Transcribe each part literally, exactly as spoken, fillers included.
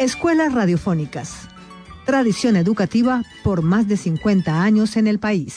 Escuelas radiofónicas. Tradición educativa por más de cincuenta años en el país.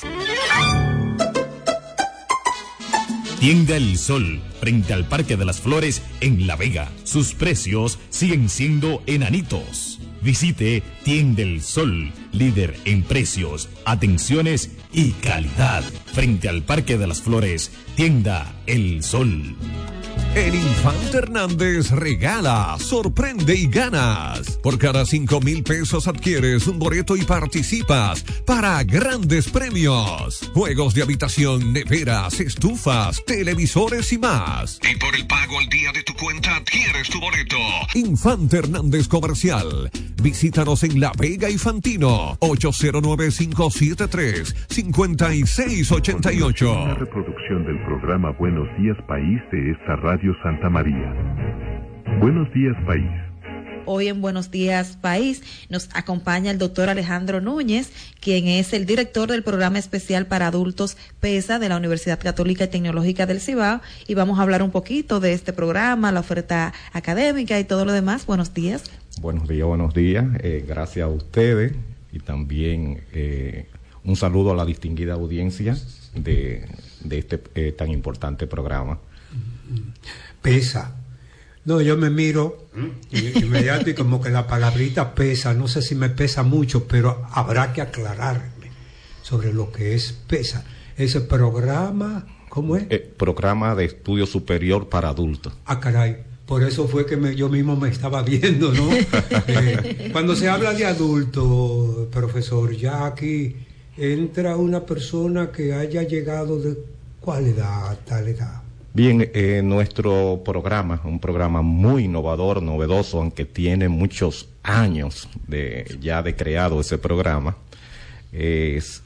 Tienda El Sol, frente al Parque de las Flores en La Vega. Sus precios siguen siendo enanitos. Visite Tienda El Sol, líder en precios, atenciones y calidad. Frente al Parque de las Flores, Tienda El Sol. En Infante Hernández regala, sorprende y ganas. Por cada cinco mil pesos adquieres un boleto y participas para grandes premios. Juegos de habitación, neveras, estufas, televisores y más. Y por el pago al día de tu cuenta adquieres tu boleto. Infante Hernández Comercial. Visítanos en La Vega y Fantino. ocho cero nueve, cinco siete tres, cinco seis ocho ocho. Una reproducción del programa Buenos Días País de esta Radio Santa María. Buenos días, país. Hoy en Buenos Días País nos acompaña el doctor Alejandro Núñez, quien es el director del Programa Especial para Adultos PESA de la Universidad Católica y Tecnológica del Cibao, y vamos a hablar un poquito de este programa, la oferta académica y todo lo demás. Buenos días. Buenos días, buenos días. Eh, gracias a ustedes y también eh, un saludo a la distinguida audiencia de, de este eh, tan importante programa. PESA. No, yo me miro inmediato y como que la palabrita pesa, no sé si me pesa mucho, pero habrá que aclararme sobre lo que es PESA. Ese programa, ¿cómo es? Eh, programa de Estudio Superior para Adultos. Ah, caray, por eso fue que me, yo mismo me estaba viendo, ¿no? eh, cuando se habla de adulto, profesor, ya aquí entra una persona que haya llegado de ¿cuál edad, tal edad? Bien, eh, nuestro programa, un programa muy innovador, novedoso, aunque tiene muchos años de ya de creado ese programa, es,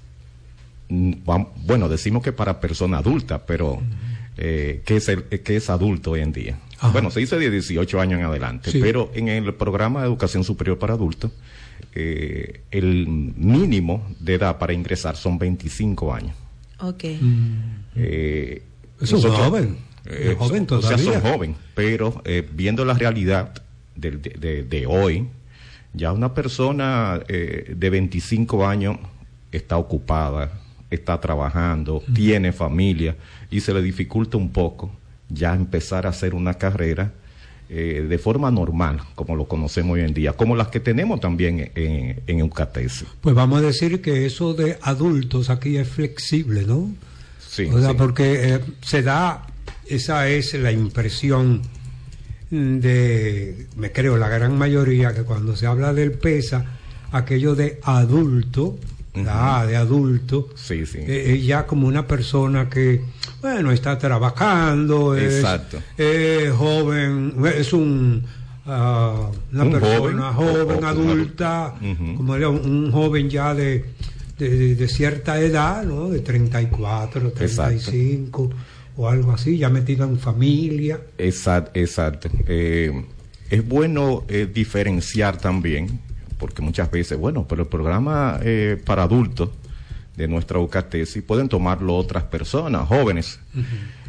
bueno, decimos que para persona adulta, pero eh, ¿qué es, el, qué es adulto hoy en día? Ajá. Bueno, se dice de dieciocho años en adelante, sí. Pero en el programa de Educación Superior para Adultos, eh, el mínimo de edad para ingresar son veinticinco años. Ok. Mm. Eh, Es un joven, eh, joven todavía. O sea, son joven, pero eh, viendo la realidad de, de, de, de hoy, ya una persona eh, de veinticinco años está ocupada, está trabajando, mm. tiene familia y se le dificulta un poco ya empezar a hacer una carrera eh, de forma normal, como lo conocemos hoy en día, como las que tenemos también en, en Eucatesi. Pues vamos a decir que eso de adultos aquí es flexible, ¿no? Sí, o sea, sí. porque eh, se da, esa es la impresión de, me creo, la gran mayoría, que cuando se habla del PESA, aquello de adulto, uh-huh. la A de adulto, sí, sí. Eh, es ya como una persona que, bueno, está trabajando, es, es joven, es un... Uh, una un persona joven, joven adulta, uh-huh. como era un, un joven ya de... De, de, de cierta edad, ¿no? De treinta y cuatro, treinta y cinco, exacto. O algo así, ya metido en familia. Exacto, exacto. Eh, es bueno eh, diferenciar también, porque muchas veces, bueno, pero el programa eh, para adultos de nuestra Eucatesi pueden tomarlo otras personas, jóvenes. Uh-huh.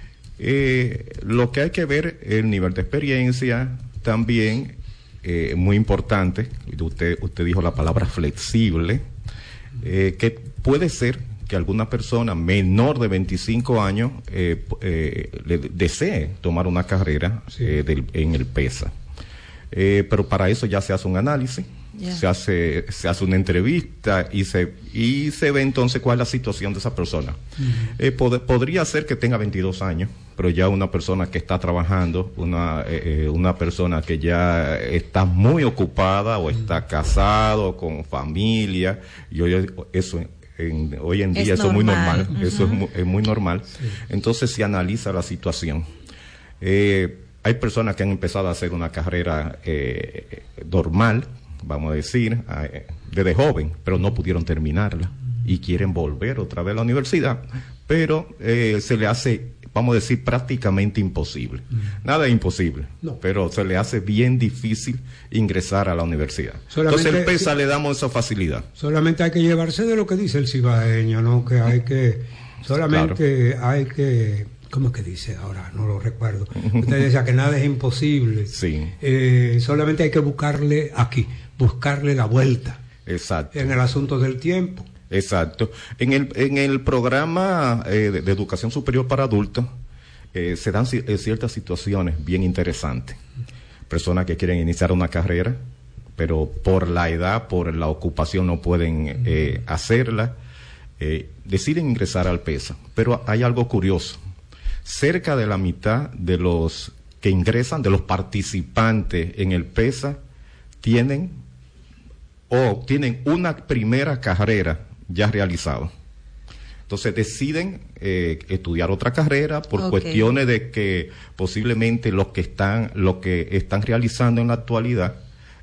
Eh, lo que hay que ver es el nivel de experiencia, también, eh, muy importante, usted, usted dijo la palabra flexible. Eh, que puede ser que alguna persona menor de veinticinco años eh, eh, le desee tomar una carrera sí. eh, del, en el PESA. Eh, pero para eso ya se hace un análisis, yeah. se hace se hace una entrevista y se y se ve entonces cuál es la situación de esa persona. Uh-huh. Eh, pod- podría ser que tenga veintidós años, pero ya una persona que está trabajando, una eh, una persona que ya está muy ocupada o está casado con familia, y hoy eso en, hoy en día es eso es muy normal, uh-huh. eso es muy, es muy normal. Sí. Entonces se analiza la situación. Eh, Hay personas que han empezado a hacer una carrera eh, normal, vamos a decir, eh, desde joven, pero no pudieron terminarla y quieren volver otra vez a la universidad, pero eh, se le hace, vamos a decir, prácticamente imposible. Mm. Nada es imposible, no. Pero se le hace bien difícil ingresar a la universidad. Solamente, entonces el PESA sí, le damos esa facilidad. Solamente hay que llevarse de lo que dice el cibaeño, ¿no? Que hay que, solamente claro. hay que ¿cómo es que dice? Ahora no lo recuerdo. Usted decía que nada es imposible. Sí. Eh, solamente hay que buscarle aquí, buscarle la vuelta. Exacto. En el asunto del tiempo. Exacto. En el, en el programa eh, de, de educación superior para adultos eh, se dan eh, ciertas situaciones bien interesantes. Personas que quieren iniciar una carrera, pero por la edad, por la ocupación no pueden eh, hacerla. Eh, deciden ingresar al PESA. Pero hay algo curioso. Cerca de la mitad de los que ingresan, de los participantes en el PESA, tienen o tienen una primera carrera ya realizada. Entonces deciden eh, estudiar otra carrera por okay. cuestiones de que posiblemente los que están, lo que están realizando en la actualidad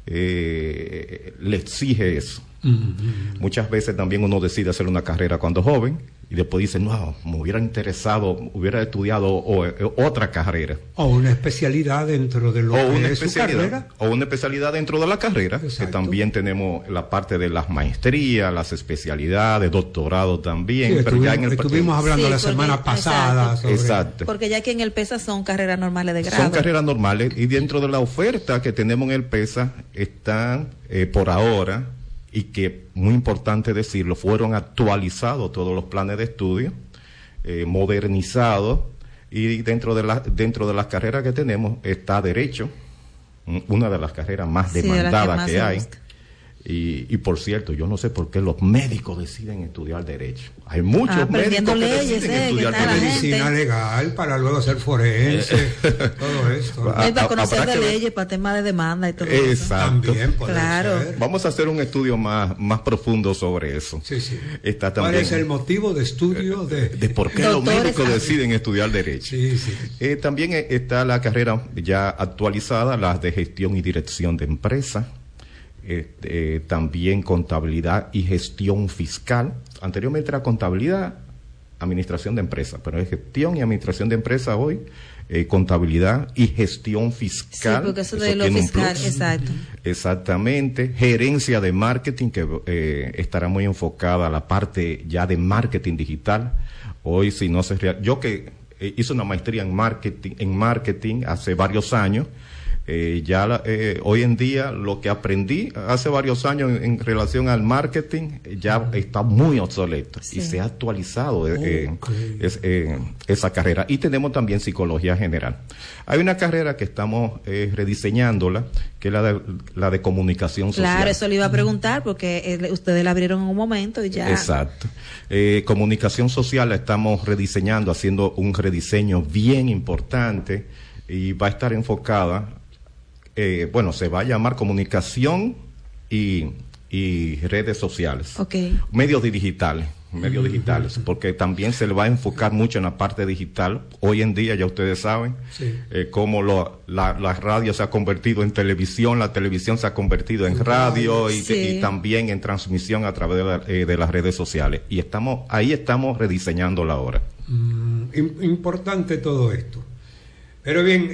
eh, le exige eso. Mm-hmm. Muchas veces también uno decide hacer una carrera cuando joven y después dice, no, me hubiera interesado, hubiera estudiado o, o, otra carrera. O una especialidad dentro de lo o que una es su carrera. O una especialidad dentro de la carrera. Exacto. Que también tenemos la parte de las maestrías, las especialidades, doctorado también. Sí, pero estuvimos, ya en el estuvimos hablando sí, la porque, semana pasada. Exacto. Sobre... exacto. Porque ya que en el PESA son carreras normales de grado. Son carreras normales y dentro de la oferta que tenemos en el PESA están eh, por ahora, y que, muy importante decirlo, fueron actualizados todos los planes de estudio, eh, modernizados, y dentro de, la, dentro de las carreras que tenemos está Derecho, una de las carreras más sí, demandadas de que, que hay. Y, y por cierto, yo no sé por qué los médicos deciden estudiar Derecho. Hay muchos ah, médicos que leyes, deciden eh, estudiar Derecho. Medicina legal para luego ser forense, todo esto. A, para conocer de leyes, ver... para temas de demanda y todo Exacto. eso. También puede claro. ser. Vamos a hacer un estudio más, más profundo sobre eso. Sí, sí. Está también, ¿cuál es el motivo de estudio de, de por qué los médicos deciden estudiar Derecho? Sí, sí. Eh, también está la carrera ya actualizada, las de Gestión y Dirección de Empresas. Este, eh, también contabilidad y gestión fiscal. Anteriormente era contabilidad, administración de empresas, pero es gestión y administración de empresas hoy, eh, contabilidad y gestión fiscal. Sí, porque eso de lo fiscal, exacto. Exactamente. Gerencia de marketing, que eh, estará muy enfocada a la parte ya de marketing digital. Hoy, si no se rea... yo que eh, hice una maestría en marketing, en marketing hace varios años. Eh, ya eh, hoy en día lo que aprendí hace varios años en, en relación al marketing ya uh-huh. está muy obsoleto sí. y se ha actualizado eh, okay. es, eh, esa carrera. Y tenemos también psicología general. Hay una carrera que estamos eh, rediseñándola, que es la de, la de comunicación social. Claro, eso le iba a preguntar porque eh, ustedes la abrieron en un momento y ya. Exacto. Eh, comunicación social la estamos rediseñando, haciendo un rediseño bien importante y va a estar enfocada. Eh, bueno, se va a llamar comunicación y, y redes sociales. Okay. Medios digitales, medios mm-hmm. digitales, porque también se le va a enfocar mucho en la parte digital. Hoy en día, ya ustedes saben, sí. eh, cómo lo, la, la radio se ha convertido en televisión, la televisión se ha convertido en radio y, sí. y también en transmisión a través de, la, eh, de las redes sociales. Y estamos ahí estamos rediseñándola ahora. Mm, importante todo esto. Pero bien,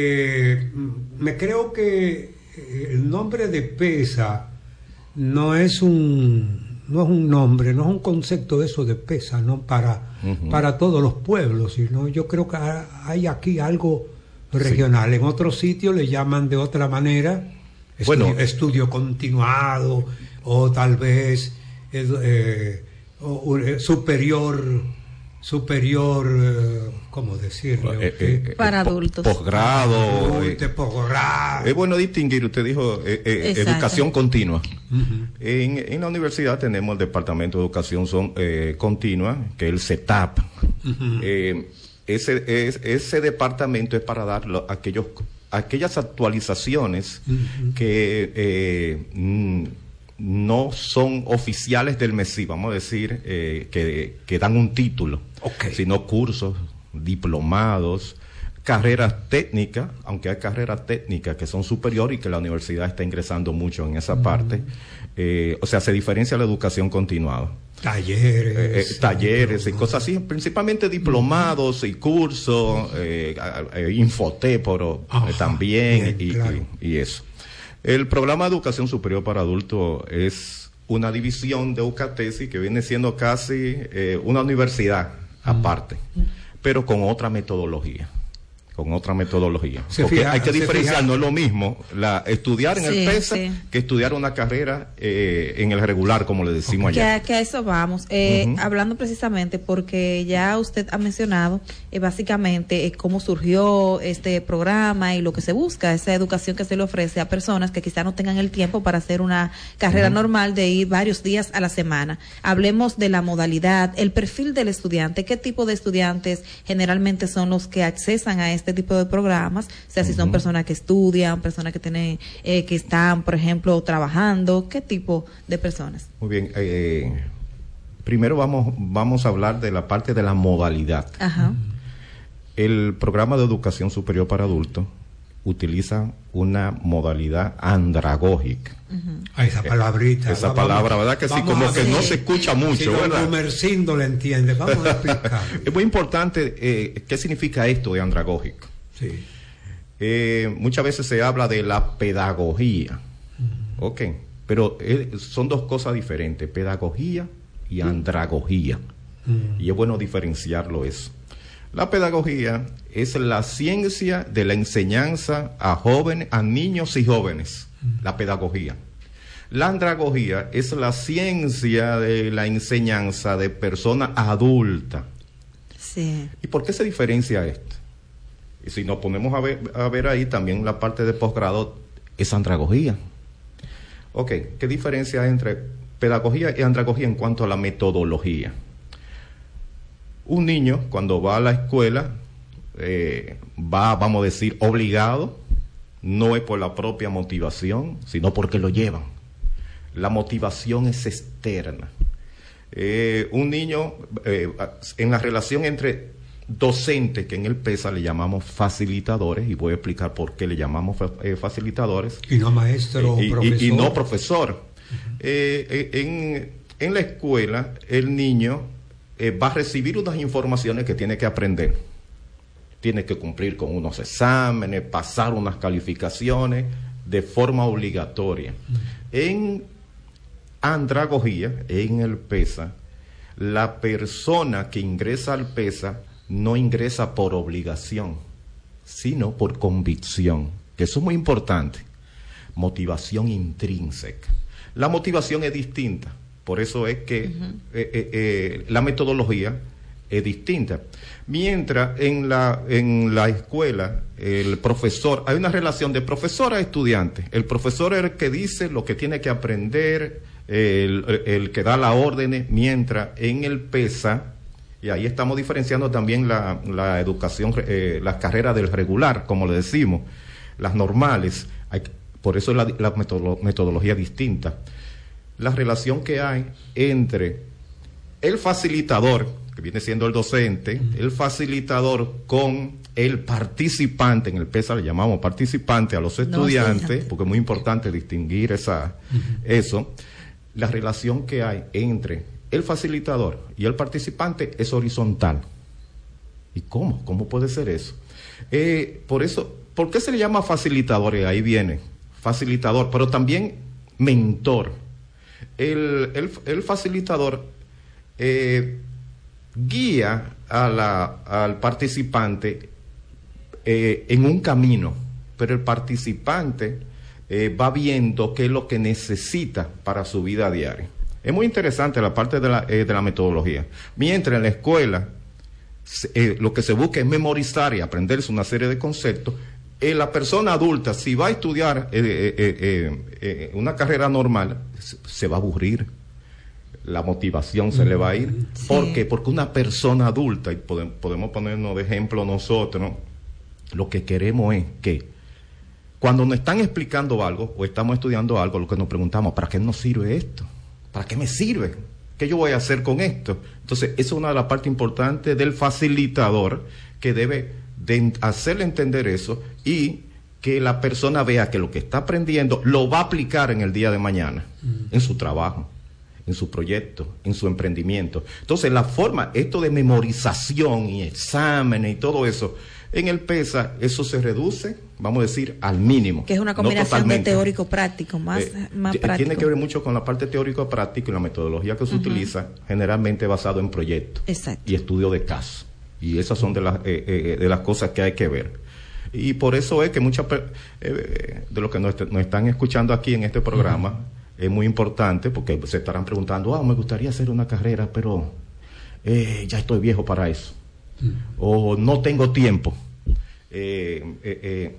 eh, me creo que el nombre de PESA no es un no es un nombre, no es un concepto de eso de PESA, no para uh-huh. para todos los pueblos, sino yo creo que hay aquí algo regional. Sí. En otros sitios le llaman de otra manera, bueno, estudio, estudio continuado o tal vez eh, o, o, superior. superior, eh, ¿cómo decirlo? Eh, eh, para po, adultos. Posgrado. Adulte, posgrado. Es bueno distinguir, usted dijo eh, eh, educación continua. Uh-huh. En, en la universidad tenemos el Departamento de Educación son, eh, Continua, que es el CETAP. Uh-huh. Eh, ese, es, ese departamento es para dar lo, aquellos, aquellas actualizaciones uh-huh. que... Eh, mm, no son oficiales del MESI, vamos a decir, eh, que, que dan un título, okay. sino cursos, diplomados, carreras técnicas, aunque hay carreras técnicas que son superiores y que la universidad está ingresando mucho en esa mm. parte. Eh, o sea, se diferencia la educación continuada. Talleres. Eh, eh, talleres y cosas así, principalmente diplomados mm. y cursos, eh, eh, infotéporo eh, también bien, y, claro. y, y eso. El programa de educación superior para adultos es una división de UCATESI que viene siendo casi eh, una universidad mm. aparte. pero con otra metodología. Con otra metodología. Se Porque fija, hay que se diferenciar, fija. no es lo mismo la, estudiar en Sí, el PESA sí. que estudiar una carrera eh, en el regular, como le decimos Que allá. a, que a eso vamos. Eh, Ujú. Hablando precisamente, porque ya usted ha mencionado eh, básicamente eh, cómo surgió este programa y lo que se busca, esa educación que se le ofrece a personas que quizá no tengan el tiempo para hacer una carrera Ujú. normal de ir varios días a la semana. Hablemos de la modalidad, el perfil del estudiante, qué tipo de estudiantes generalmente son los que accesan a este tipo de programas, o sea, si son Ujú. personas que estudian, personas que tienen, eh, que están, por ejemplo, trabajando, qué tipo de personas. Muy bien. Eh, primero vamos, vamos a hablar de la parte de la modalidad. Ajá. El programa de educación superior para adultos utiliza una modalidad andragógica. A esa palabrita. Esa Va- palabra, vamos- ¿verdad? Que sí, vamos como a que ver no Sí. se escucha mucho, si don ¿verdad? Gumersindo le entiende. Vamos a explicar. Es muy importante, eh, ¿qué significa esto de andragógico? Sí. Eh, muchas veces se habla de la pedagogía, ok, pero eh, son dos cosas diferentes, pedagogía y andragogía, Mm. y es bueno diferenciarlo eso. La pedagogía es la ciencia de la enseñanza a jóvenes, a niños y jóvenes, la pedagogía. La andragogía es la ciencia de la enseñanza de personas adultas. Sí. ¿Y por qué se diferencia esto? Y si nos ponemos a ver, a ver ahí también la parte de posgrado es andragogía. Ok, ¿qué diferencia hay entre pedagogía y andragogía en cuanto a la metodología? Un niño cuando va a la escuela eh, va, vamos a decir, obligado, no es por la propia motivación, sino porque lo llevan. La motivación es externa. Eh, un niño, eh, en la relación entre docentes, que en el PESA le llamamos facilitadores, y voy a explicar por qué le llamamos fa- eh, facilitadores, Y no maestro o y, y- profesor. y no profesor. Eh, eh, en, en la escuela, el niño eh, va a recibir unas informaciones que tiene que aprender. Tiene que cumplir con unos exámenes, pasar unas calificaciones de forma obligatoria. En andragogía, en el PESA, la persona que ingresa al PESA no ingresa por obligación, sino por convicción, que eso es muy importante. Motivación intrínseca. La motivación es distinta, por eso es que uh-huh. eh, eh, eh, la metodología es distinta. Mientras en la, en la escuela, el profesor, hay una relación de profesor a estudiante. El profesor es el que dice lo que tiene que aprender, el, el, el que da las órdenes, mientras en el PESA, y ahí estamos diferenciando también la, la educación, eh, las carreras del regular, como le decimos, las normales, hay, por eso es la, la metodolo, metodología distinta. La relación que hay entre el facilitador, que viene siendo el docente, uh-huh. el facilitador con el participante, en el PESA le llamamos participante a los estudiantes, no, porque es muy importante distinguir esa, uh-huh. eso, la relación que hay entre el facilitador y el participante es horizontal. ¿Y cómo? ¿Cómo puede ser eso? Eh, por eso, ¿por qué se le llama facilitador? Y ahí viene, facilitador, pero también mentor. El, el, el facilitador eh, guía a la, al participante eh, en un camino, pero el participante eh, va viendo qué es lo que necesita para su vida diaria. Es muy interesante la parte de la, eh, de la metodología. Mientras en la escuela eh, lo que se busca es memorizar y aprenderse una serie de conceptos, eh, la persona adulta, si va a estudiar eh, eh, eh, eh, una carrera normal, se, se va a aburrir. La motivación se mm, le va a ir. Sí. ¿Por qué? Porque una persona adulta, y podemos, podemos ponernos de ejemplo nosotros, lo que queremos es que cuando nos están explicando algo o estamos estudiando algo, lo que nos preguntamos, ¿para qué nos sirve esto? ¿Para qué me sirve? ¿Qué yo voy a hacer con esto? Entonces, esa es una de las partes importantes del facilitador, que debe de hacerle entender eso y que la persona vea que lo que está aprendiendo lo va a aplicar en el día de mañana, mm. en su trabajo, en su proyecto, en su emprendimiento. Entonces, la forma, esto de memorización y exámenes y todo eso, en el PESA, eso se reduce, vamos a decir, al mínimo. Que es una combinación no de teórico-práctico, más, eh, más práctico. Tiene que ver mucho con la parte teórico-práctico y la metodología que se uh-huh. utiliza, generalmente basado en proyectos Exacto. y estudio de caso. Y esas son de las, eh, eh, de las cosas que hay que ver. Y por eso es que muchas eh, de los que nos, nos están escuchando aquí en este programa, uh-huh. es muy importante, porque se estarán preguntando, ah, me gustaría hacer una carrera, pero eh, ya estoy viejo para eso. Uh-huh. O no tengo tiempo. Eh, eh, eh,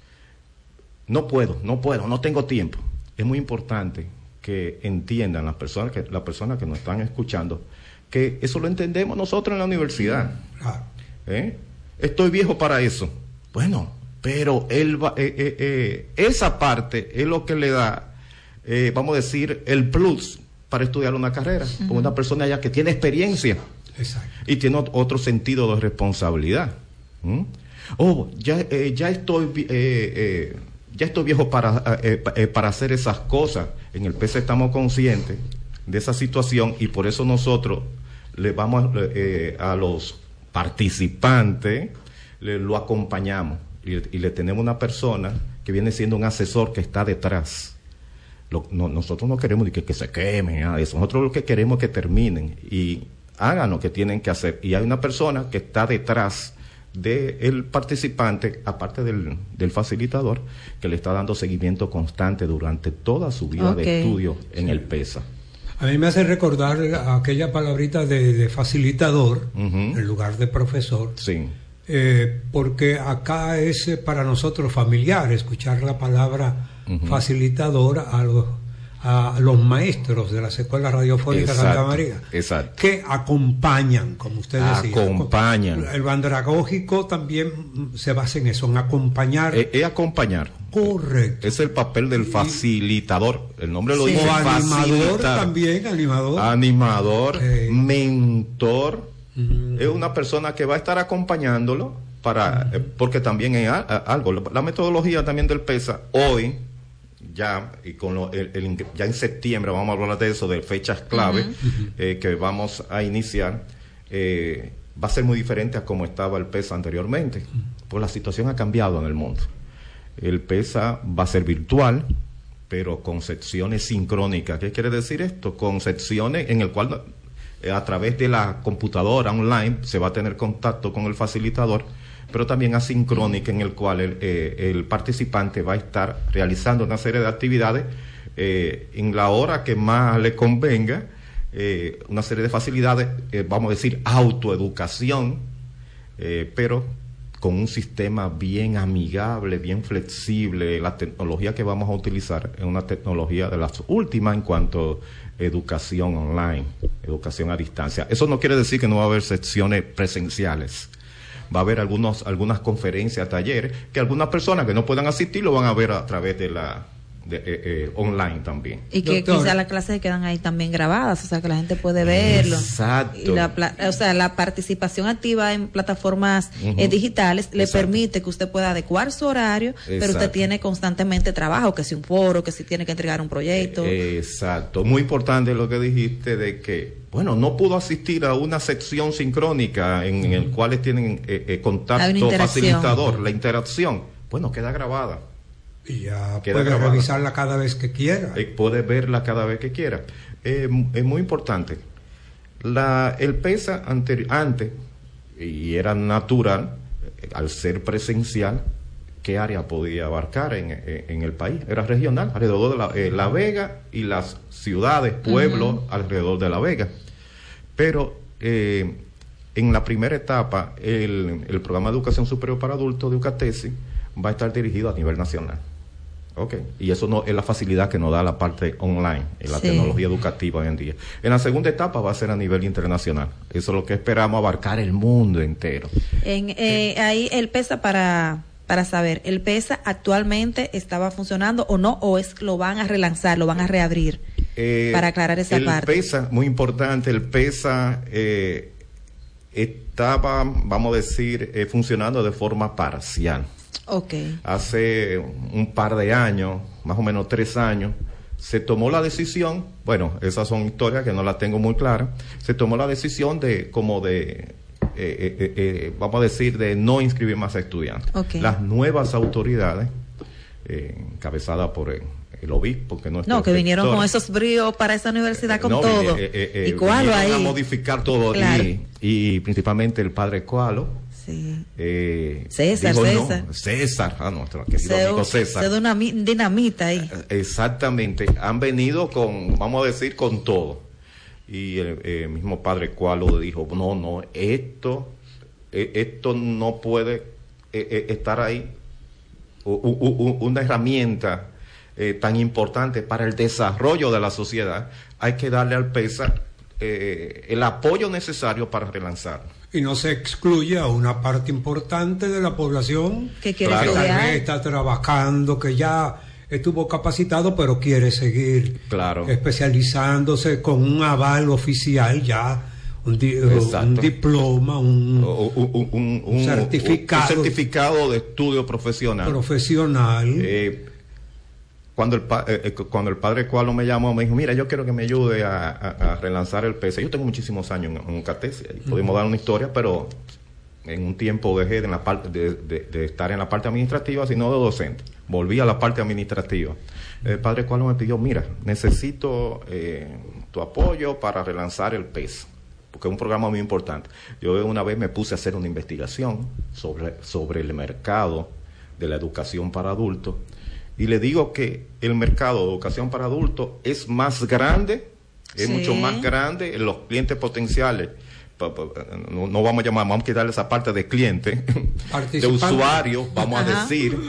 no puedo, no puedo, no tengo tiempo. Es muy importante que entiendan las personas que, las personas que nos están escuchando, que eso lo entendemos nosotros en la universidad. Uh-huh. ¿Eh? Estoy viejo para eso. Bueno, pero él va, eh, eh, eh, esa parte es lo que le da, eh, vamos a decir, el plus para estudiar una carrera. Uh-huh. Con una persona ya que tiene experiencia. Exacto. Y tiene otro sentido de responsabilidad. ¿Mm? Oh, ya, eh, ya estoy, eh, eh, ya estoy viejo para, eh, eh, para hacer esas cosas. En el P E S A estamos conscientes de esa situación y por eso nosotros le vamos eh, a los participantes. Le, lo acompañamos y, y le tenemos una persona que viene siendo un asesor que está detrás. Lo, no, nosotros no queremos que, que se quemen, nada de eso. Nosotros lo que queremos es que terminen y hagan lo que tienen que hacer. Y hay una persona que está detrás del participante, aparte del, del facilitador, que le está dando seguimiento constante durante toda su vida okay. de estudio en sí. el P E S A. A mí me hace recordar aquella palabrita de, de facilitador, uh-huh. en lugar de profesor. Sí. Eh, porque acá es eh, para nosotros familiar escuchar la palabra uh-huh. facilitador a los, a los maestros de las escuelas radiofónicas de Santa María, exacto. que acompañan, como usted decía. Acompañan. El bandragógico también se basa en eso, en acompañar. Es, es acompañar. Correcto. Es el papel del facilitador. El nombre lo sí. dice. O animador también, animador. Animador, eh. mentor. Uh-huh. Es una persona que va a estar acompañándolo para, uh-huh. eh, porque también es a, a, algo, la metodología también del P E S A, hoy, ya, y con lo, el, el, ya en septiembre vamos a hablar de eso, de fechas clave, uh-huh. eh, que vamos a iniciar, eh, va a ser muy diferente a como estaba el P E S A anteriormente, uh-huh. pues la situación ha cambiado en el mundo. El P E S A va a ser virtual, pero con secciones sincrónicas. ¿Qué quiere decir esto? Con secciones en el cual a través de la computadora online se va a tener contacto con el facilitador, pero también asincrónica, en el cual el, eh, el participante va a estar realizando una serie de actividades eh, en la hora que más le convenga, eh, una serie de facilidades, eh, vamos a decir autoeducación, eh, pero con un sistema bien amigable, bien flexible. La tecnología que vamos a utilizar es una tecnología de las últimas en cuanto a educación online, educación a distancia. Eso no quiere decir que no va a haber secciones presenciales. Va a haber algunos, algunas conferencias, talleres, que algunas personas que no puedan asistir lo van a ver a través de la de, eh, eh, online también. Y que quizás las clases quedan ahí también grabadas, o sea que la gente puede verlo. Exacto. Y la, o sea, la participación activa en plataformas uh-huh. eh, digitales le Exacto. permite que usted pueda adecuar su horario, Exacto. pero usted tiene constantemente trabajo, que si un foro, que si tiene que entregar un proyecto. Exacto. Muy importante lo que dijiste de que, bueno, no pudo asistir a una sección sincrónica en, uh-huh. en el cual tienen eh, eh, contacto facilitador, la interacción. Bueno, queda grabada. Y ya puede grabada. revisarla cada vez que quiera. Eh, puede verla cada vez que quiera. Eh, es muy importante. La, el P E S A anteri- antes, y era natural, eh, al ser presencial, ¿qué área podía abarcar en, en, en el país? Era regional, alrededor de la, eh, la Vega y las ciudades, pueblos uh-huh. alrededor de La Vega. Pero eh, en la primera etapa, el, el programa de educación superior para adultos de UCATESI va a estar dirigido a nivel nacional. Okay. Y eso no es la facilidad que nos da la parte online, en la sí. tecnología educativa hoy en día. En la segunda etapa va a ser a nivel internacional. Eso es lo que esperamos, abarcar el mundo entero. En, eh, ahí el P E S A, para, para saber, ¿el P E S A actualmente estaba funcionando o no? ¿O es lo van a relanzar, lo van a reabrir? Eh, para aclarar esa el parte. El P E S A, muy importante, el P E S A eh, estaba, vamos a decir, eh, funcionando de forma parcial. Okay. Hace un par de años, más o menos tres años, se tomó la decisión, bueno, esas son historias que no las tengo muy claras, se tomó la decisión de, como de, eh, eh, eh, vamos a decir, de no inscribir más estudiantes. Okay. Las nuevas autoridades, eh, encabezadas por el, el obispo, que no es No, que vinieron con esos bríos para esa universidad con no, todo. Eh, eh, eh, ¿Y cuál ahí? A modificar todo. Claro. Y y principalmente el padre Cualo. Sí. Eh, César, dijo, César. No, César, ah, nuestro querido se, amigo César. Se da una dinamita ahí. Exactamente, han venido con, vamos a decir, con todo. Y el, el mismo padre Cualo dijo, no, no, esto, esto no puede estar ahí. Una herramienta eh, tan importante para el desarrollo de la sociedad, hay que darle al PESA eh, el apoyo necesario para relanzarlo. Y no se excluye a una parte importante de la población que quiere claro. que estudiar, tal vez está trabajando, que ya estuvo capacitado, pero quiere seguir claro. especializándose con un aval oficial ya, un, di un diploma, un, un, un, un, un certificado, un certificado de estudio profesional. Profesional. Eh, Cuando el, pa eh, cuando el padre Cualo me llamó, me dijo, mira, yo quiero que me ayude a, a, a relanzar el PESA. Yo tengo muchísimos años en, en UCATESI, y uh-huh. podemos dar una historia, pero en un tiempo dejé de, en la parte de, de, de estar en la parte administrativa, sino de docente. Volví a la parte administrativa. El padre Cualo me pidió, mira, necesito eh, tu apoyo para relanzar el PESA, porque es un programa muy importante. Yo una vez me puse a hacer una investigación sobre, sobre el mercado de la educación para adultos, y le digo que el mercado de educación para adultos es más grande, es sí. mucho más grande, los clientes potenciales, no, no vamos a llamar, vamos a quitarle esa parte de cliente, de usuarios, vamos Ajá. a decir,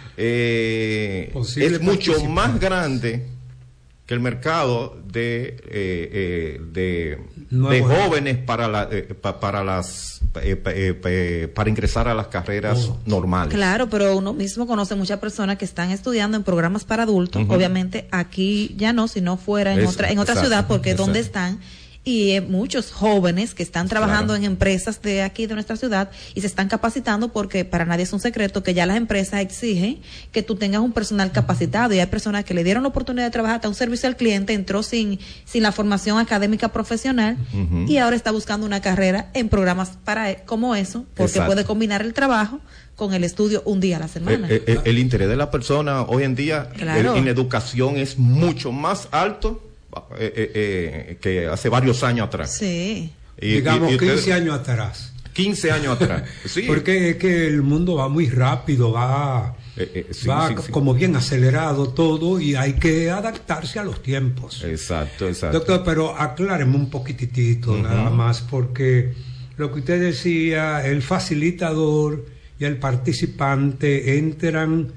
eh, es mucho más grande que el mercado de eh, eh, de, de jóvenes para la, eh, pa, para las eh, eh, eh, para ingresar a las carreras oh. normales. Claro, pero uno mismo conoce muchas personas que están estudiando en programas para adultos, uh-huh. obviamente aquí ya no, sino fuera en es, otra en otra exacto, ciudad, porque exacto. donde están y eh, muchos jóvenes que están trabajando claro. en empresas de aquí de nuestra ciudad y se están capacitando, porque para nadie es un secreto que ya las empresas exigen que tú tengas un personal capacitado, y hay personas que le dieron la oportunidad de trabajar hasta un servicio al cliente, entró sin sin la formación académica profesional uh-huh. y ahora está buscando una carrera en programas para como eso, porque Exacto. puede combinar el trabajo con el estudio un día a la semana. El, el, el interés de la persona hoy en día claro. el, en la educación es mucho más alto Eh, eh, eh, que hace varios años atrás. Sí. Y, digamos y, y quince años atrás. quince años atrás. Sí. Porque es que el mundo va muy rápido, va, eh, eh, sí, va sí, sí. como bien acelerado todo, y hay que adaptarse a los tiempos. Exacto, exacto. Doctor, pero acláreme un poquitito uh-huh. nada más, porque lo que usted decía, el facilitador y el participante entran,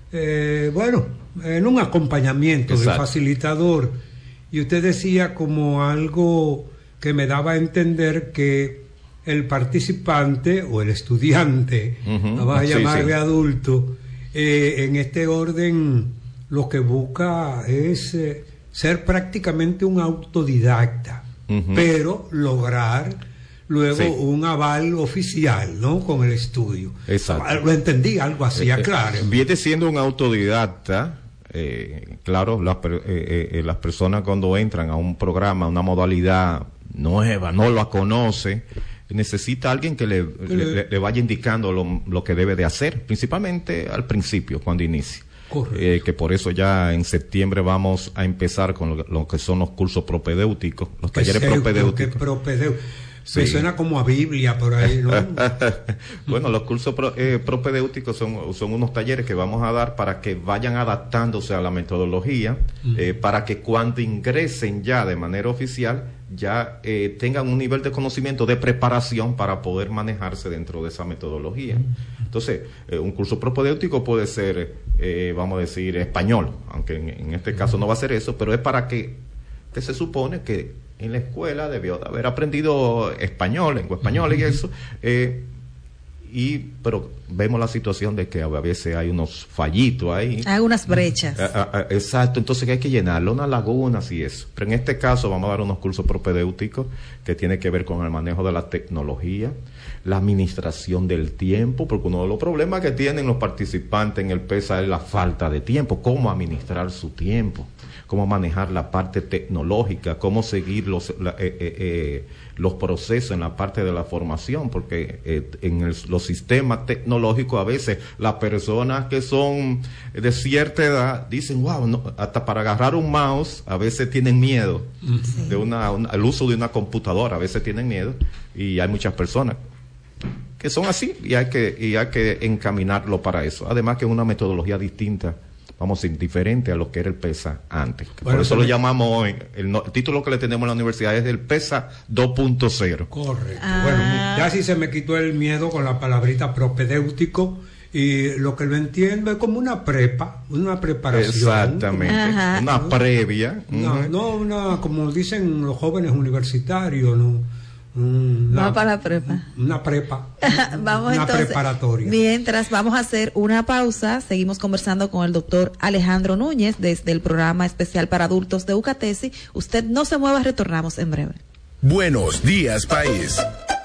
eh, bueno, en un acompañamiento exacto. del facilitador. Y usted decía como algo que me daba a entender que el participante o el estudiante, uh-huh. vamos a llamarle sí, sí. adulto, eh, en este orden lo que busca es eh, ser prácticamente un autodidacta, uh-huh. pero lograr luego sí. un aval oficial, ¿no? Con el estudio. Exacto. Lo entendí, algo así, aclare. Viene siendo un autodidacta. Eh, claro, las, eh, eh, las personas cuando entran a un programa, a una modalidad nueva, no la conoce, necesita alguien que le, eh. le, le vaya indicando lo, lo que debe de hacer, principalmente al principio, cuando inicie. Eh, que por eso ya en septiembre vamos a empezar con lo, lo que son los cursos propedéuticos, los talleres propedéuticos. Sí. Me suena como a Biblia por ahí, ¿no? Bueno, los cursos pro, eh, propedéuticos son, son unos talleres que vamos a dar para que vayan adaptándose a la metodología, uh-huh. eh, para que cuando ingresen ya de manera oficial, ya eh, tengan un nivel de conocimiento, de preparación para poder manejarse dentro de esa metodología. Uh-huh. Entonces, eh, un curso propedéutico puede ser, eh, vamos a decir, español, aunque en, en este caso no va a ser eso, pero es para que, que se supone que en la escuela debió de haber aprendido español, lengua española y eso, eh, y pero vemos la situación de que a veces hay unos fallitos ahí. Hay unas brechas. A, a, a, exacto, entonces hay que llenarlo, unas lagunas y eso. Pero en este caso vamos a dar unos cursos propedéuticos que tiene que ver con el manejo de la tecnología, la administración del tiempo, porque uno de los problemas que tienen los participantes en el PESA es la falta de tiempo, cómo administrar su tiempo, cómo manejar la parte tecnológica, cómo seguir los la, eh, eh, eh, los procesos en la parte de la formación, porque eh, en el, los sistemas tecnológicos, a veces las personas que son de cierta edad dicen, wow, no, hasta para agarrar un mouse a veces tienen miedo, sí. de una, una, el uso de una computadora, a veces tienen miedo, y hay muchas personas que son así, y hay que, y hay que encaminarlo para eso. Además que es una metodología distinta, vamos a decir, diferente a lo que era el PESA antes. Bueno, por eso lo llamamos hoy, el, no, el título que le tenemos en la universidad es el PESA dos punto cero. Correcto. Ah. Bueno, ya sí se me quitó el miedo con la palabrita propedéutico, y lo que lo entiendo es como una prepa, una preparación. Exactamente, Ajá. una previa. No, uh-huh. no una, como dicen los jóvenes universitarios, no. Una, vamos para la prepa. Una prepa. Vamos una entonces, preparatoria. Mientras vamos a hacer una pausa, seguimos conversando con el doctor Alejandro Núñez desde el programa especial para adultos de UCATESI. Usted no se mueva, retornamos en breve. Buenos días, país.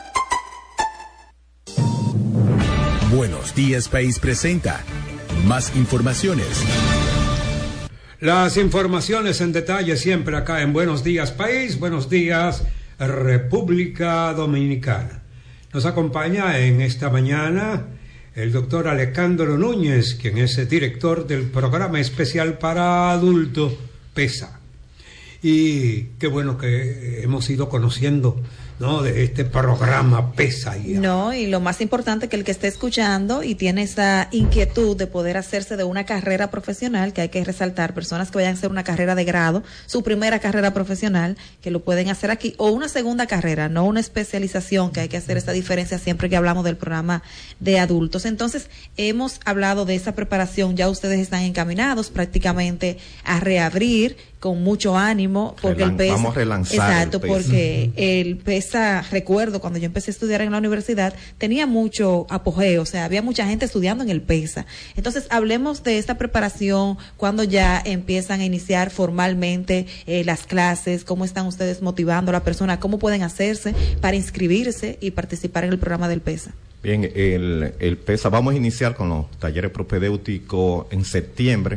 Buenos días, país presenta más informaciones. Las informaciones en detalle siempre acá en Buenos Días País, Buenos Días República Dominicana. Nos acompaña en esta mañana el doctor Alejandro Núñez, quien es el director del programa especial para adultos PESA. Y qué bueno que hemos ido conociendo, ¿no?, de este programa PESA. Y no, y lo más importante, que el que esté escuchando y tiene esa inquietud de poder hacerse de una carrera profesional, que hay que resaltar, personas que vayan a hacer una carrera de grado, su primera carrera profesional, que lo pueden hacer aquí, o una segunda carrera, no una especialización, que hay que hacer esa diferencia siempre que hablamos del programa de adultos. Entonces, hemos hablado de esa preparación, ya ustedes están encaminados prácticamente a reabrir con mucho ánimo, porque Relan- el PESA, vamos a relanzar exacto, el PESA. porque el PESA, recuerdo cuando yo empecé a estudiar en la universidad, tenía mucho apogeo, o sea, había mucha gente estudiando en el PESA. Entonces, hablemos de esta preparación, cuando ya empiezan a iniciar formalmente eh, las clases, cómo están ustedes motivando a la persona, cómo pueden hacerse para inscribirse y participar en el programa del PESA. Bien, el, el PESA, vamos a iniciar con los talleres propedéuticos en septiembre.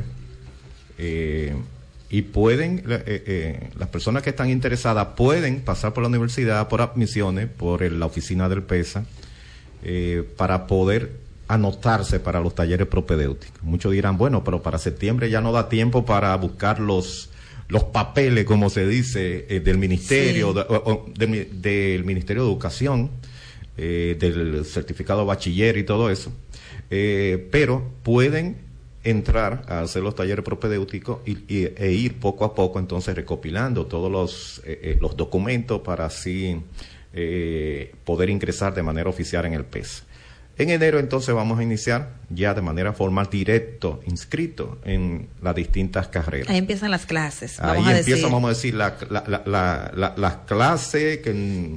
Eh, Y pueden, eh, eh, las personas que están interesadas pueden pasar por la universidad, por admisiones, por el, la oficina del PESA, eh, para poder anotarse para los talleres propedéuticos. Muchos dirán, bueno, pero para septiembre ya no da tiempo para buscar los, los papeles, como se dice, eh, del Ministerio, sí. de, o, o, de, del Ministerio de Educación, eh, del certificado de bachiller y todo eso. Eh, pero pueden entrar a hacer los talleres propedéuticos y, y, e ir poco a poco entonces recopilando todos los, eh, eh, los documentos para así eh, poder ingresar de manera oficial en el PESA. En enero entonces vamos a iniciar ya de manera formal, directo, inscrito en las distintas carreras. Ahí empiezan las clases. Vamos Ahí a empiezan, decir. vamos a decir, la, la, la, la, la, las clases que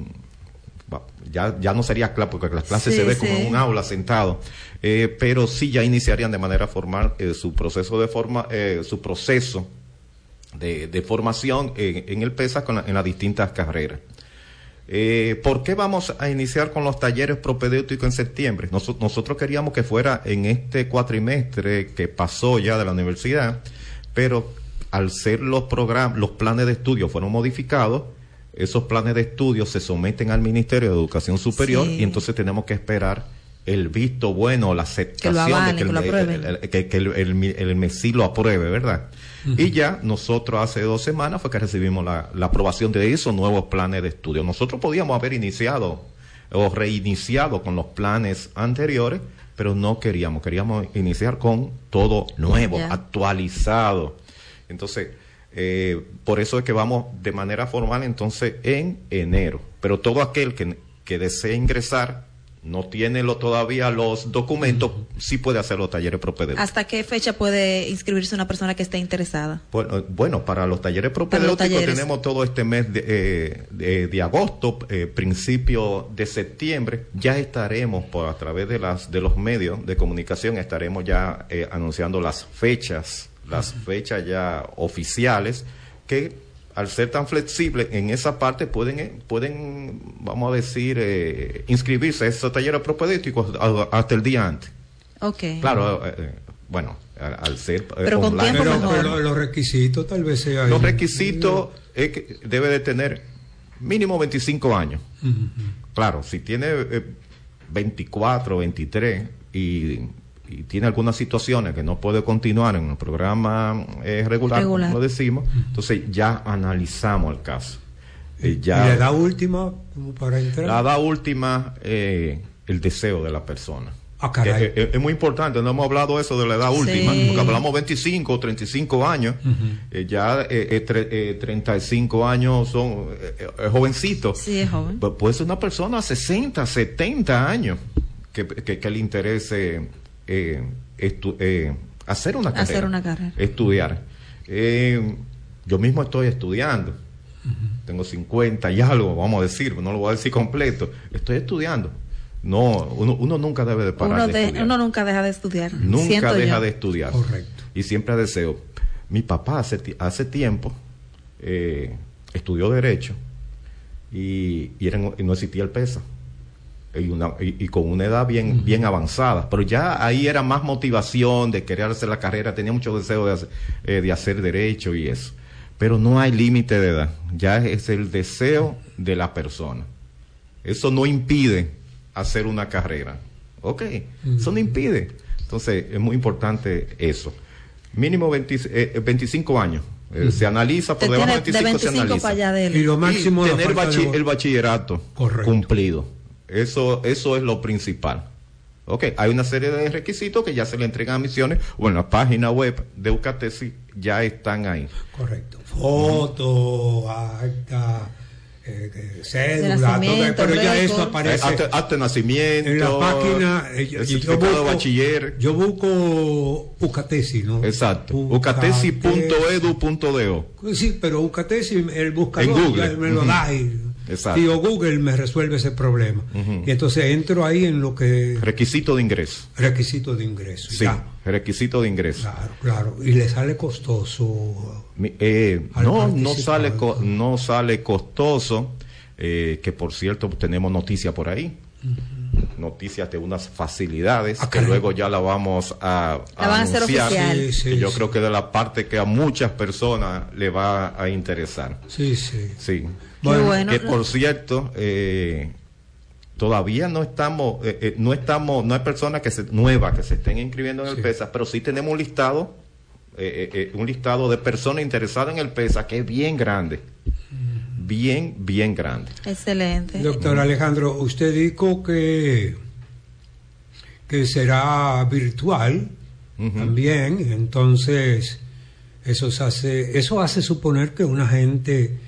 ya, ya no sería clase, porque las clases sí, se ve sí. como en un aula sentado, eh, pero sí ya iniciarían de manera formal eh, su proceso de forma, eh, su proceso de, de formación en, en el PESA con la, en las distintas carreras. Eh, ¿Por qué vamos a iniciar con los talleres propedéuticos en septiembre? Nos, nosotros queríamos que fuera en este cuatrimestre que pasó ya de la universidad, pero al ser los programas, los planes de estudio fueron modificados, esos planes de estudio se someten al Ministerio de Educación Superior, sí. Y entonces tenemos que esperar el visto bueno, la aceptación que lo avalen, de que el, que lo el, el, el, que, que el, el, el MESI lo apruebe, ¿verdad? Uh-huh. Y ya nosotros hace dos semanas fue que recibimos la, la aprobación de esos nuevos planes de estudio. Nosotros podíamos haber iniciado o reiniciado con los planes anteriores, pero no queríamos, queríamos iniciar con todo nuevo, yeah. actualizado. Entonces, Eh, por eso es que vamos de manera formal entonces en enero, pero todo aquel que, que desee ingresar, no tiene lo, todavía los documentos, uh-huh. sí puede hacer los talleres propedéuticos. ¿Hasta qué fecha puede inscribirse una persona que esté interesada? Bueno, bueno para los talleres propedéuticos los talleres. Tenemos todo este mes de, eh, de, de agosto, eh, principio de septiembre, ya estaremos por a través de las de los medios de comunicación, estaremos ya eh, anunciando las fechas las fechas ya oficiales, que al ser tan flexibles en esa parte pueden, pueden vamos a decir, eh, inscribirse a esos talleres propedéuticos hasta el día antes. Okay. Claro, eh, bueno, al, al ser eh, pero con online. tiempo pero, mejor. pero los requisitos tal vez sea... Los requisitos es que debe de tener mínimo veinticinco años. Uh-huh. Claro, si tiene... Eh, veinticuatro, veintitrés y, y tiene algunas situaciones que no puede continuar en el programa eh, regular, regular, como lo decimos, entonces ya analizamos el caso. Eh, ya, ¿Y la edad última como para entrar? La edad última, eh, el deseo de la persona. Ah, caray. Es, es, es muy importante, no hemos hablado eso de la edad última, sí. Porque hablamos veinticinco o treinta y cinco años, uh-huh. eh, ya eh, eh, tre, eh, treinta y cinco años son eh, eh, jovencitos. Sí, es joven. P- puede ser una persona sesenta, setenta años que, que, que le interese eh, estu- eh, hacer una carrera. Hacer una carrera. Estudiar. Eh, yo mismo estoy estudiando. Uh-huh. Tengo cincuenta y algo, vamos a decir, no lo voy a decir completo. Estoy estudiando. No, uno, uno nunca debe de parar uno de, de estudiar. Uno nunca deja de estudiar. Nunca deja yo. de estudiar. Correcto. Y siempre deseo. Mi papá hace, hace tiempo eh, estudió Derecho y, y, era, y no existía el PESA. Y, una, y, y con una edad bien, uh-huh. bien avanzada. Pero ya ahí era más motivación de querer hacer la carrera. Tenía mucho deseo de hacer, eh, de hacer Derecho y eso. Pero no hay límite de edad. Ya es el deseo de la persona. Eso no impide hacer una carrera. Ok, uh-huh. Eso no impide. Entonces, es muy importante eso. Mínimo veinte, eh, veinticinco años. Eh, uh-huh. Se analiza, por debajo de veinticinco, de veinticinco se analiza. Para allá de él. Y lo máximo y tener bachi- de... el bachillerato Correcto. cumplido. Eso, eso es lo principal. Ok, hay una serie de requisitos que ya se le entregan a Misiones, o en la página web de Eucatesi ya están ahí. Correcto. Foto, uh-huh. acta... Eh, cédula, todo, pero ya eso aparece hasta, hasta nacimiento en la página. Eh, el certificado yo busco, de bachiller. Yo busco Ucatesi, ¿no? Exacto. ucatesi punto edu punto do. Sí, pero Ucatesi, el buscador en Google. me lo uh-huh. da. Y, exacto. Y o Google me resuelve ese problema. Uh-huh. Y entonces entro ahí en lo que. Requisito de ingreso. Requisito de ingreso. Sí. Ya. Requisito de ingreso. Claro, claro. Y le sale costoso. Eh, no, no sale, co- no sale costoso, eh, que por cierto tenemos noticias por ahí, uh-huh. noticias de unas facilidades ah, que luego ya la vamos a, a la van anunciar, a hacer oficial. Sí, sí, que yo sí. creo que de la parte que a muchas personas le va a interesar. Sí, sí. Sí. Bueno, bueno. Que por cierto, eh, todavía no estamos, eh, eh, no estamos, no hay personas que se, nuevas que se estén inscribiendo en el sí. PESA, pero sí tenemos un listado. Eh, eh, un listado de personas interesadas en el PESA que es bien grande, bien, bien grande. Excelente. Doctor Alejandro, usted dijo que que será virtual uh-huh. también, entonces eso hace, eso hace suponer que una gente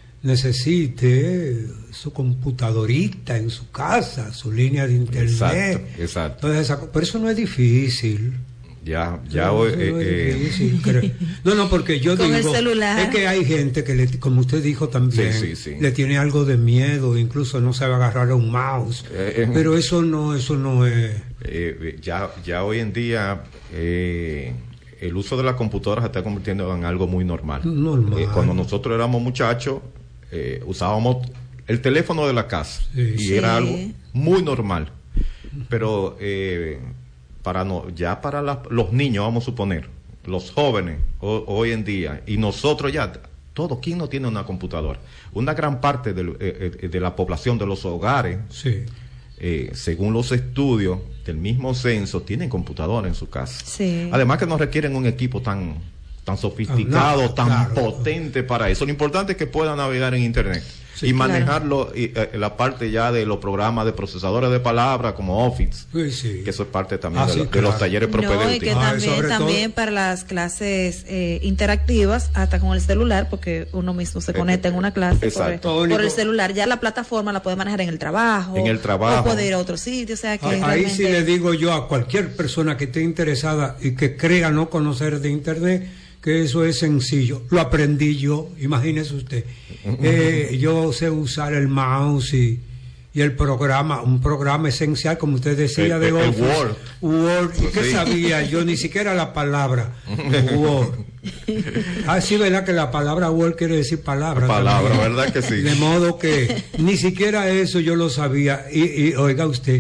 necesite su computadorita en su casa, su línea de internet. Exacto, exacto. Entonces, pero eso no es difícil. Ya, ya no, hoy, no, eh, sí, eh, no, no, porque yo con digo, el celular. Es que hay gente que, le, como usted dijo también, sí, sí, sí. le tiene algo de miedo, incluso no sabe agarrar a un mouse, eh, eh, pero eso no, eso no es. Eh, ya, ya hoy en día eh, el uso de las computadoras se está convirtiendo en algo muy normal. Normal. Eh, cuando nosotros éramos muchachos, eh, usábamos el teléfono de la casa sí, y sí. era algo muy normal, pero eh, para no, ya para la, los niños, vamos a suponer, los jóvenes o, hoy en día, y nosotros ya, todo, ¿quién no tiene una computadora? Una gran parte de, eh, de la población de los hogares, sí. eh, según los estudios del mismo censo, tienen computadora en su casa. Sí. Además que no requieren un equipo tan, tan sofisticado, no, no, tan claro. potente para eso. Lo importante es que puedan navegar en Internet. Sí, y manejarlo, claro. y, eh, la parte ya de los programas de procesadores de palabras como Office, sí, sí. que eso es parte también ah, de, sí, lo, claro. de los talleres propedéuticos. No, y que también, ah, también para las clases eh, interactivas, hasta con el celular, porque uno mismo se conecta eh, en una clase exacto. por, por el celular. Ya la plataforma la puede manejar en el trabajo, en el trabajo, o puede ir a otro sitio. O sea, que ah, realmente... Ahí sí le digo yo a cualquier persona que esté interesada y que crea no conocer de Internet, que eso es sencillo. Lo aprendí yo, imagínese usted. Eh, yo sé usar el mouse y, y el programa, un programa esencial, como usted decía, el, de el, Office. el Word. Word. ¿Y qué sí. sabía yo? Ni siquiera la palabra Word. Ah, sí, ¿verdad? Que la palabra Word quiere decir palabra. Palabra, también. ¿verdad que sí? De modo que ni siquiera eso yo lo sabía. Y, y oiga usted,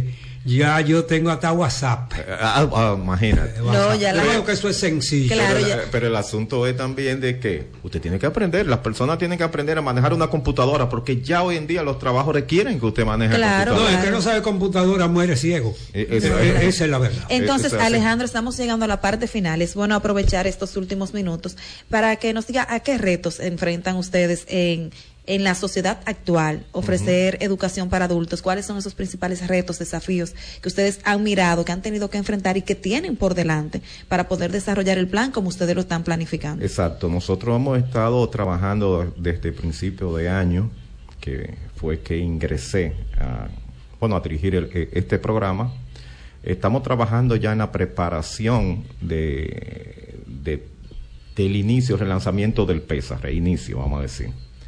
Ya yo tengo hasta WhatsApp. Ah, ah, imagínate. Eh, WhatsApp. No, ya la- Creo que eso es sencillo. Claro, pero, ya- pero el asunto es también de que usted tiene que aprender, las personas tienen que aprender a manejar una computadora, porque ya hoy en día los trabajos requieren que usted maneje Claro, No, computadora. el que no sabe computadora muere ciego. Eh, eso Eh, es. Esa es la verdad. Entonces, Eso es así. Alejandro, estamos llegando a la parte final. Es bueno aprovechar estos últimos minutos para que nos diga a qué retos enfrentan ustedes en, en la sociedad actual, ofrecer uh-huh. educación para adultos. ¿Cuáles son esos principales retos, desafíos que ustedes han mirado, que han tenido que enfrentar y que tienen por delante para poder desarrollar el plan como ustedes lo están planificando? Exacto. Nosotros hemos estado trabajando desde el principio de año, que fue que ingresé a, bueno, a dirigir el, este programa. Estamos trabajando ya en la preparación de, de del inicio, relanzamiento del PESA, reinicio, vamos a decir.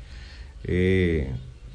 Eh,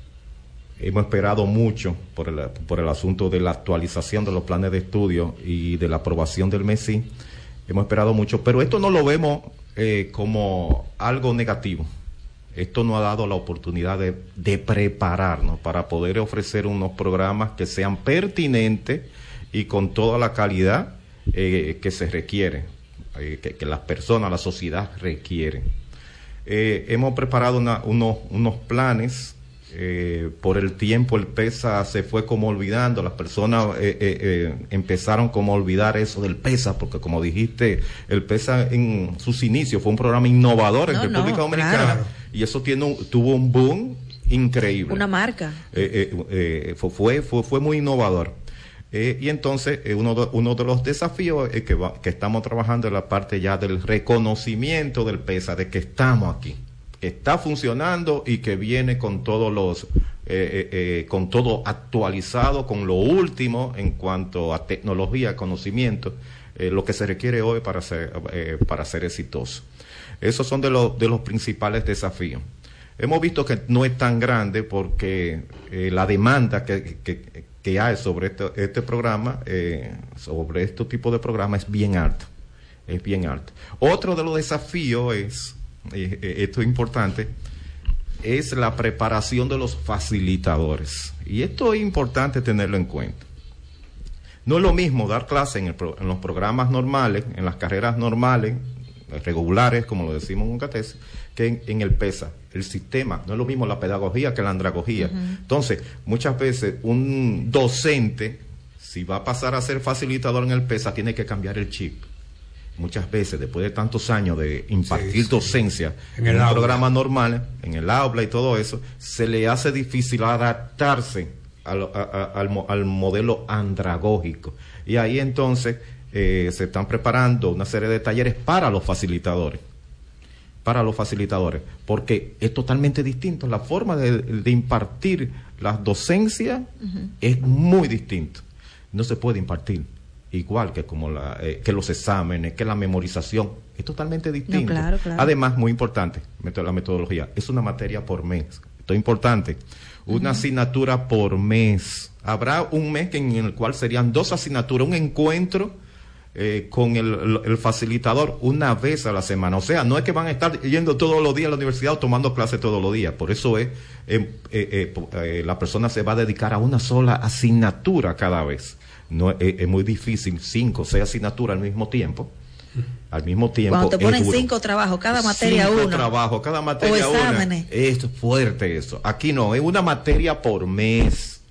hemos esperado mucho por el, por el asunto de la actualización de los planes de estudio y de la aprobación del M E S I. Hemos esperado mucho, pero esto no lo vemos eh, como algo negativo. Esto nos ha dado la oportunidad de, de prepararnos para poder ofrecer unos programas que sean pertinentes y con toda la calidad eh, que se requiere, eh, que, que las personas, la sociedad requieren. Eh, hemos preparado una, unos, unos planes. Eh, por el tiempo el PESA se fue como olvidando, las personas eh, eh, eh, empezaron como a olvidar eso del PESA, porque como dijiste, el PESA en sus inicios fue un programa innovador en No, República no, Dominicana, claro. y eso tiene un, tuvo un boom increíble. Una marca. Eh, eh, eh, fue, fue, fue muy innovador. Eh, y entonces eh, uno, de, uno de los desafíos es que, va, que estamos trabajando en la parte ya del reconocimiento del PESA, de que estamos aquí, que está funcionando y que viene con todos los, eh, eh, eh, con todo actualizado, con lo último en cuanto a tecnología, conocimiento, eh, lo que se requiere hoy para ser, eh, para ser exitoso. Esos son de los, de los principales desafíos. Hemos visto que no es tan grande porque eh, la demanda que, que, que hay sobre este, este programa, eh, sobre este tipo de programas es bien alta, es bien alta. Otro de los desafíos es, eh, eh, esto es importante, es la preparación de los facilitadores. Y esto es importante tenerlo en cuenta. No es lo mismo dar clase en, el pro, en los programas normales, en las carreras normales, regulares, como lo decimos en UCATES, que en, en el PESA. El sistema, no es lo mismo la pedagogía que la andragogía. Uh-huh. Entonces, muchas veces un docente, si va a pasar a ser facilitador en el PESA, tiene que cambiar el chip. Muchas veces, después de tantos años de impartir sí, sí. docencia en, en un aula. programa normal, en el aula y todo eso, se le hace difícil adaptarse al, a, a, al, al modelo andragógico. Y ahí entonces eh, se están preparando una serie de talleres para los facilitadores. para los facilitadores, porque es totalmente distinto. La forma de, de impartir las docencias uh-huh. es muy distinto. No se puede impartir igual que como la, eh, que los exámenes, que la memorización. Es totalmente distinto. No, claro, claro. Además, muy importante, la metodología, es una materia por mes. Esto es importante. Una uh-huh. asignatura por mes. Habrá un mes en el cual serían dos asignaturas, un encuentro Eh, con el, el facilitador una vez a la semana. O sea, no es que van a estar yendo todos los días a la universidad o tomando clases todos los días. Por eso es eh, eh, eh, eh, la persona se va a dedicar a una sola asignatura cada vez. No eh, es muy difícil, cinco o seis asignaturas al mismo tiempo. Al mismo tiempo. Cuando te ponen cinco trabajos, cada materia cinco uno. Cinco trabajos, cada materia o exámenes. una. Es fuerte eso. Aquí no, es una materia por mes.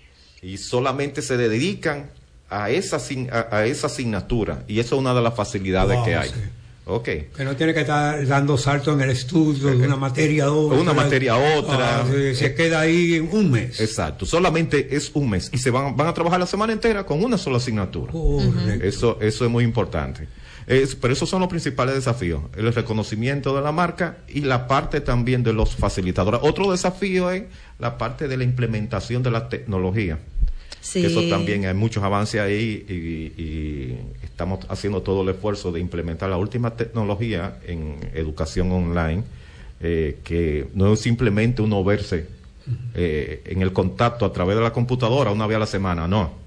Y solamente se dedican a esa, a, a esa asignatura, y eso es una de las facilidades wow, que hay. Sí. Okay. Que no tiene que estar dando saltos en el estudio de una materia a otra. Una materia a otra. Ah, se, se queda ahí en un mes. Exacto, solamente es un mes y se van, van a trabajar la semana entera con una sola asignatura. Uh-huh. Eso, eso es muy importante. Es, pero esos son los principales desafíos, el reconocimiento de la marca y la parte también de los facilitadores. Otro desafío es la parte de la implementación de la tecnología. Sí. Eso también hay muchos avances ahí y, y estamos haciendo todo el esfuerzo de implementar la última tecnología en educación online, eh, que no es simplemente uno verse eh, en el contacto a través de la computadora una vez a la semana, no.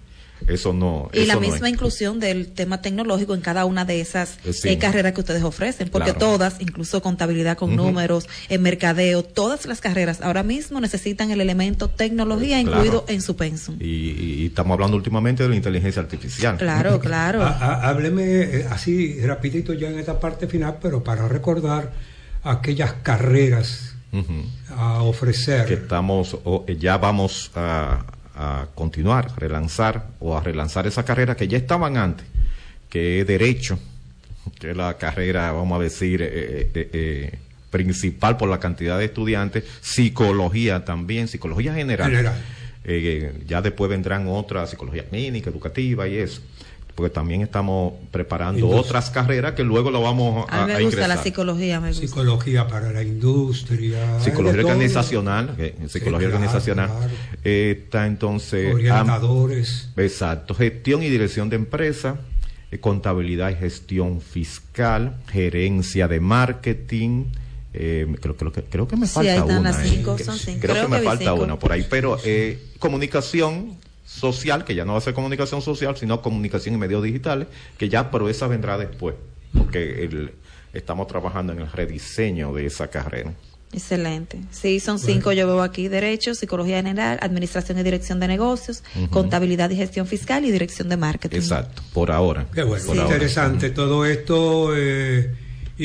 Eso no. Y eso la no misma es. inclusión del tema tecnológico en cada una de esas Sí. eh, carreras que ustedes ofrecen, porque Claro. todas, incluso contabilidad con Ujú. números, en mercadeo, todas las carreras ahora mismo necesitan el elemento tecnología Claro. incluido en su pensum. Y, y- y estamos hablando últimamente de la inteligencia artificial. Claro, claro. Há- há- Hábleme eh, así rapidito ya en esta parte final, pero para recordar aquellas carreras Ujú. a ofrecer. Que estamos, o, eh, ya vamos a, a continuar, relanzar o a relanzar esa carrera que ya estaban antes, que es Derecho, que es la carrera, vamos a decir, eh, eh, eh, principal por la cantidad de estudiantes, Psicología también, Psicología General. General. Eh, ya después vendrán otras, Psicología Clínica, Educativa y eso. Porque también estamos preparando Industria. otras carreras que luego lo vamos a, A mí me a gusta la ingresar. psicología, me gusta. Psicología para la industria. Psicología de todo. organizacional, eh, psicología claro, organizacional, claro. eh, está entonces Orientadores. am- exacto, gestión y dirección de empresa, eh, contabilidad y gestión fiscal, gerencia de marketing, eh, creo, creo que creo que me Sí, falta ahí están una, las eh. cinco, son cinco. Creo, que me vi falta cinco. una por ahí, pero eh, comunicación social, que ya no va a ser comunicación social, sino comunicación en medios digitales, que ya, pero esa vendrá después, porque el- estamos trabajando en el rediseño de esa carrera. Excelente. Sí, son cinco, yo veo aquí: Derecho, Psicología General, Administración y Dirección de Negocios, Ujú. Contabilidad y Gestión Fiscal y Dirección de Marketing. Exacto, por ahora. Qué bueno, Por ahora. interesante todo esto eh,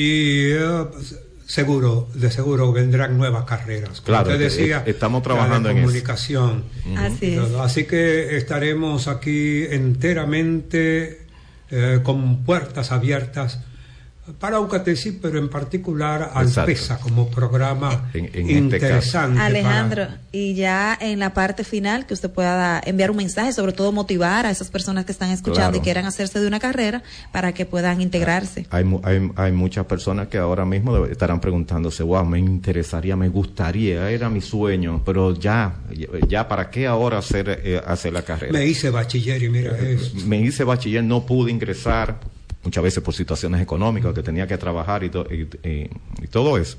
y eh, seguro, de seguro vendrán nuevas carreras. Como Claro, usted eh, decía, eh, estamos la trabajando de en eso. comunicación. Así y es. todo. Así que estaremos aquí enteramente eh, con puertas abiertas para Ucatesi, pero en particular al Exacto. PESA como programa En- en este interesante. Alejandro, para- y ya en la parte final, que usted pueda enviar un mensaje, sobre todo motivar a esas personas que están escuchando Claro. y quieran hacerse de una carrera para que puedan integrarse. Hay, mu- hay, hay muchas personas que ahora mismo debe- estarán preguntándose, wow, me interesaría, me gustaría, era mi sueño, pero ya, ya ¿para qué ahora hacer, eh, hacer la carrera? Me hice bachiller y mira eso. Me hice bachiller, no pude ingresar, muchas veces por situaciones económicas, que tenía que trabajar y, to- y- y- y todo eso.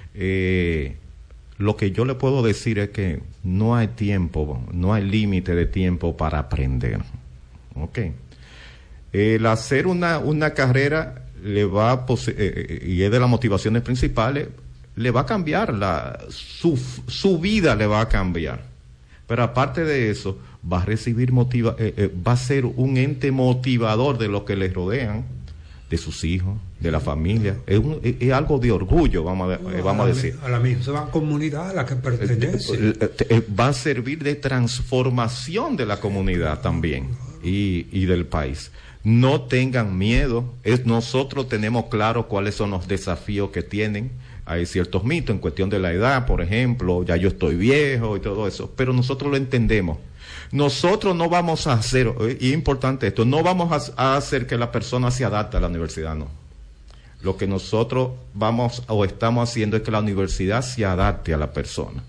Eh, lo que yo le puedo decir es que no hay tiempo, no hay límite de tiempo para aprender. ¿Ok? El hacer una, una carrera le va a posi- eh, eh, y es de las motivaciones principales, le va a cambiar, la, su, su vida le va a cambiar. Pero aparte de eso, va a recibir motiva, eh, eh, va a ser un ente motivador de los que le rodean, de sus hijos, de la familia. Es, un- es- es algo de orgullo, vamos a, eh, vamos a decir. A la misma comunidad a la que pertenece. Eh, eh, eh, va a servir de transformación de la comunidad también y, y del país. No tengan miedo, es, nosotros tenemos claro cuáles son los desafíos que tienen. Hay ciertos mitos en cuestión de la edad, por ejemplo, ya yo estoy viejo y todo eso, pero nosotros lo entendemos. Nosotros no vamos a hacer, eh, y es importante esto, no vamos a, a hacer que la persona se adapte a la universidad, no. Lo que nosotros vamos o estamos haciendo es que la universidad se adapte a la persona.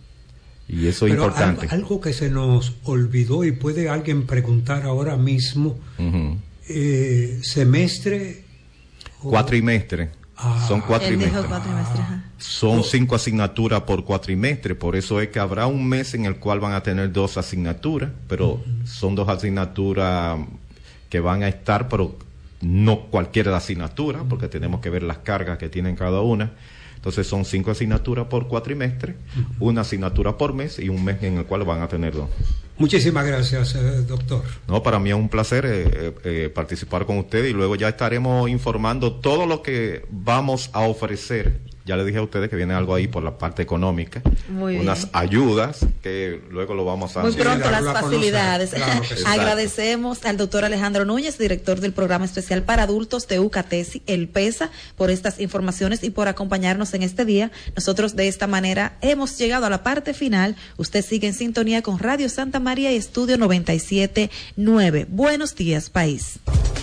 Y eso es Pero importante. Algo, algo que se nos olvidó y puede alguien preguntar ahora mismo, Ujú. eh, semestre o- Cuatrimestre. Ah. Son Él cuatrimestres. dijo cuatrimestre, ajá. Son cinco asignaturas por cuatrimestre, por eso es que habrá un mes en el cual van a tener dos asignaturas, pero son dos asignaturas que van a estar, pero no cualquier asignatura, porque tenemos que ver las cargas que tienen cada una. Entonces son cinco asignaturas por cuatrimestre, una asignatura por mes y un mes en el cual van a tener dos. Muchísimas gracias, eh, doctor. No, para mí es un placer eh, eh, eh, participar con usted y luego ya estaremos informando todo lo que vamos a ofrecer. Ya le dije a ustedes que viene algo ahí por la parte económica, Muy unas bien. ayudas que luego lo vamos a Muy Sí, pronto darlo las a conocer. facilidades. Claro que sí. Agradecemos al doctor Alejandro Núñez, director del programa especial para adultos de Ucatesi, el PESA, por estas informaciones y por acompañarnos en este día. Nosotros de esta manera hemos llegado a la parte final. Usted sigue en sintonía con Radio Santa María y Estudio noventa y siete punto nueve. Buenos días, país.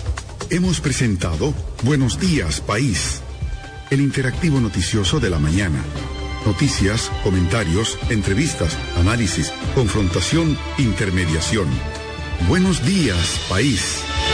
Hemos presentado Buenos Días, País, el interactivo noticioso de la mañana. Noticias, comentarios, entrevistas, análisis, confrontación, intermediación. Buenos días, País.